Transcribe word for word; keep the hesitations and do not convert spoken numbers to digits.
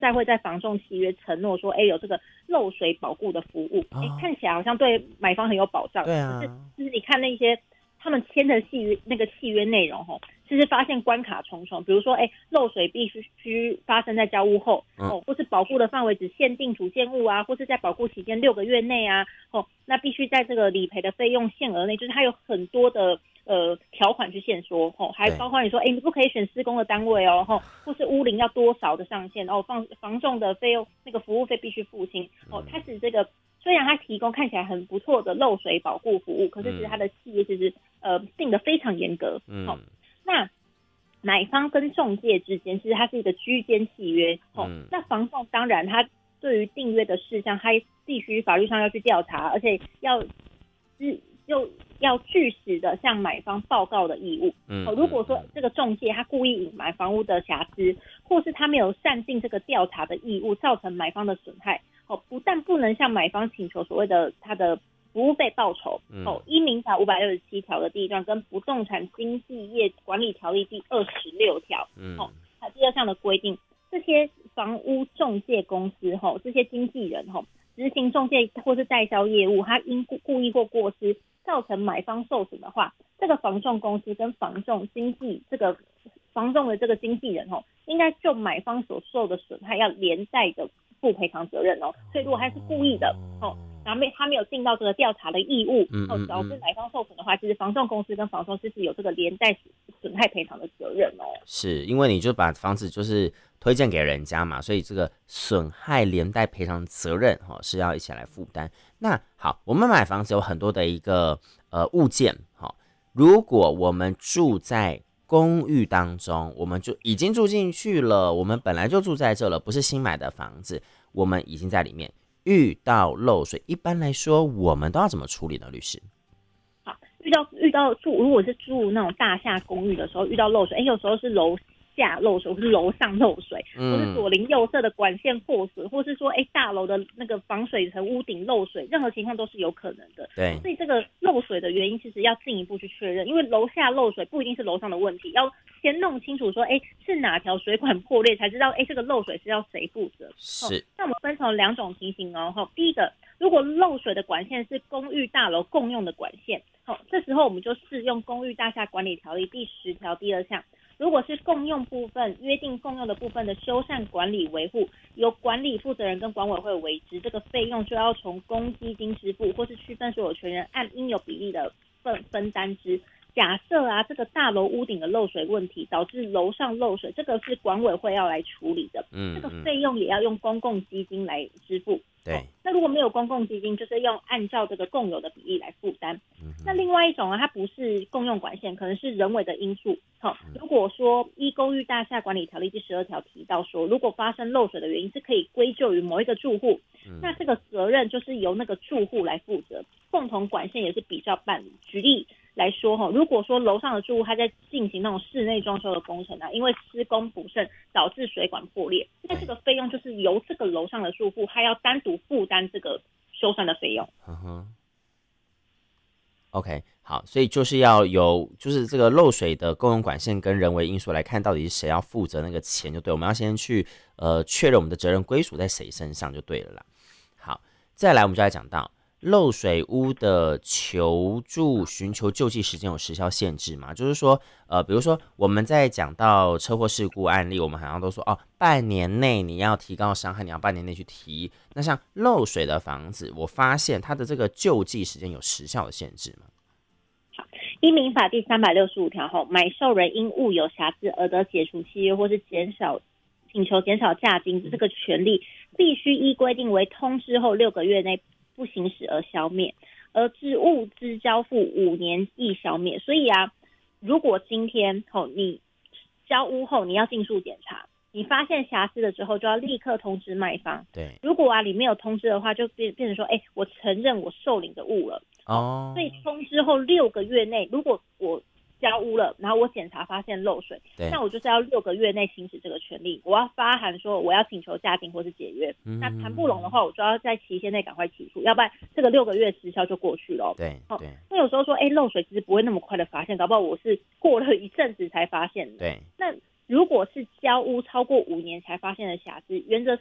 再会在房仲契约承诺说，哎，有这个漏水保固的服务，哎、哦，看起来好像对买方很有保障。 对啊， 可是就是你看那些他们签的契约那个契约内容吼，其实发现关卡重重，比如说，哎，漏水必须需发生在交屋后，哦，或是保固的范围只限定主建物啊，或是在保固期间六个月内啊，哦，那必须在这个理赔的费用限额内，就是它有很多的呃条款去限缩，哦，还包括你说，哎，你不可以选施工的单位哦，哦，或是屋龄要多少的上限，哦，房房仲的费用那个服务费必须付清，哦，它是这个。虽然它提供看起来很不错的漏水保固服务，可是其实它的契约其实呃定得非常严格。嗯、哦，那买方跟仲介之间，其实它是一个居间契约。哦，嗯、那房仲当然它对于订约的事项，它必须法律上要去调查，而且要又要据实的向买方报告的义务。嗯、哦，如果说这个仲介他故意隐瞒房屋的瑕疵，或是他没有善尽这个调查的义务，造成买方的损害。哦，不但不能向买方请求所谓的他的服务费报酬，嗯、哦，依民法五百六十七条的第一段跟不动产经纪业管理条例第二十六条，嗯，哦，它第二项的规定，这些房屋仲介公司，哦，这些经纪人，哦，执行仲介或是代销业务，他因故意或过失造成买方受损的话，这个房仲公司跟房仲经纪这个房仲的这个经纪人，哦，应该就买方所受的损害要连带的负赔偿责任哦，所以如果他是故意的哦，然后没他没有尽到这个调查的义务，哦，导致买方受损的话，其实房仲公司跟房仲是有这个连带损害赔偿的责任哦。 是因为你就把房子就是推荐给人家嘛，所以这个损害连带赔偿责任哈、哦、是要一起来负担。那好，我们买房子有很多的一个呃物件哈、哦，如果我们住在公寓当中，我们就已经住进去了，我们本来就住在这了，不是新买的房子，我们已经在里面，遇到漏水，一般来说我们都要怎么处理呢？律师？ 好，遇到遇到住，如果是住那种大厦公寓的时候，遇到漏水，哎，有时候是楼下漏水，或是楼上漏水，嗯、或是左邻右舍的管线破损，或是说，哎，大楼的那个防水层屋顶漏水，任何情况都是有可能的。 对， 所以这个漏水的原因其实要进一步去确认，因为楼下漏水不一定是楼上的问题，要先弄清楚说，哎，是哪条水管破裂，才知道，哎，这个漏水是要谁负责。 是。 哦、那我们分成两种情形哦。哈、哦，第一个，如果漏水的管线是公寓大楼共用的管线，好、哦，这时候我们就适用公寓大厦管理条例第十条第二项。如果是共用部分，约定共用的部分的修缮管理维护，由管理负责人跟管委会为之，这个费用就要从公积金支付，或是区分所有权人按应有比例的分分担之。假设啊，这个大楼屋顶的漏水问题导致楼上漏水，这个是管委会要来处理的，嗯，这个费用也要用公共基金来支付。 对、哦， 那如果没有公共基金，就是用按照这个共有的比例来负担。嗯、那另外一种啊，它不是共用管线，可能是人为的因素。好、哦，如果说依公寓大厦管理条例第十二条提到说，如果发生漏水的原因是可以归咎于某一个住户，嗯、那这个责任就是由那个住户来负责，共同管线也是比照办理。举例来说哈，如果说楼上的住户他在进行那种室内装修的工程啊，因为施工不慎导致水管破裂，那这个费用就是由这个楼上的住户他要单独负担这个修缮的费用。 嗯哼 ，OK， 好，所以就是要有就是这个漏水的共用管线跟人为因素来看，到底是谁要负责那个钱就对，我们要先去呃确认我们的责任归属在谁身上就对了啦。好，再来我们就来讲到。漏水屋的求助寻求救济时间有时效限制吗？就是说，呃，比如说我们在讲到车祸事故案例，我们好像都说哦，半年内你要提高伤害，你要半年内去提。那像漏水的房子，我发现它的这个救济时间有时效的限制吗？ 好，依民法第三百六十五条后，买受人因物有瑕疵而得解除契约或是减少请求减少价金这个权利，必须依规定为通知后六个月内不行使而消灭，而至物资交付五年亦消灭。所以啊，如果今天、哦、你交屋后你要尽速检查，你发现瑕疵了之后就要立刻通知卖方。 对， 如果啊你没有通知的话，就变变成说，哎，我承认我受领的物了。 哦， 所以通知后六个月内，如果我交屋了，然后我检查发现漏水，那我就是要六个月内行使这个权利，我要发函说我要请求价金或是解约、嗯、那谈不拢的话，我就要在期限内赶快起诉，要不然这个六个月时效就过去了。 对对， 那有时候说哎，漏水其实不会那么快的发现，搞不好我是过了一阵子才发现的。 对， 那如果是交屋超过五年才发现的瑕疵，原则